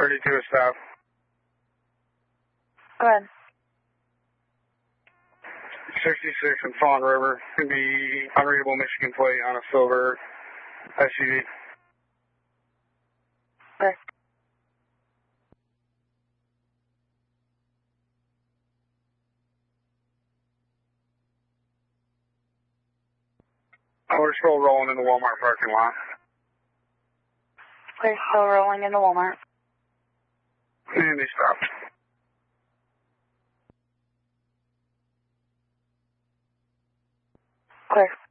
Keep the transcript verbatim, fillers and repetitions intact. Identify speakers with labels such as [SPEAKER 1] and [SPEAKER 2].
[SPEAKER 1] thirty-two is stop.
[SPEAKER 2] Go ahead.
[SPEAKER 1] sixty-six in Fawn River. Could be unreadable Michigan plate on a silver S U V.
[SPEAKER 2] Okay.
[SPEAKER 1] We're still rolling in the Walmart parking lot.
[SPEAKER 2] Okay, still rolling in the Walmart.
[SPEAKER 1] And they stopped.
[SPEAKER 2] Okay.